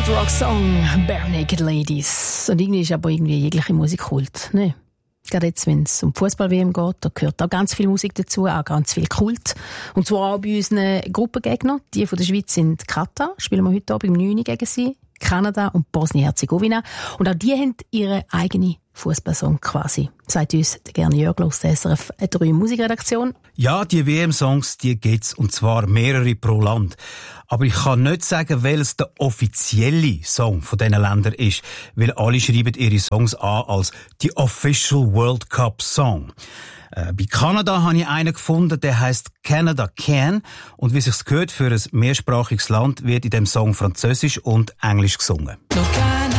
Rock-Song Bare Naked Ladies. Und irgendwie ist aber jegliche Musik Kult, ne? Gerade jetzt, wenn es um Fußball-WM geht, da gehört auch ganz viel Musik dazu, auch ganz viel Kult. Und zwar auch bei unseren Gruppengegnern. Die von der Schweiz sind Katar, spielen wir heute Abend um 9 Uhr gegen sie, Kanada und Bosnien-Herzegowina. Und auch die haben ihre eigene Fußballsong quasi. Sagt uns der gerne Jörg aus der SRF 3 Musikredaktion. Ja, die WM-Songs, die gibt's, und zwar mehrere pro Land. Aber ich kann nicht sagen, welches der offizielle Song von diesen Ländern ist, weil alle schreiben ihre Songs an als die Official World Cup Song. Bei Kanada habe ich einen gefunden, der heisst Canada Can, und wie sich's gehört für ein mehrsprachiges Land wird in dem Song Französisch und Englisch gesungen. No Canada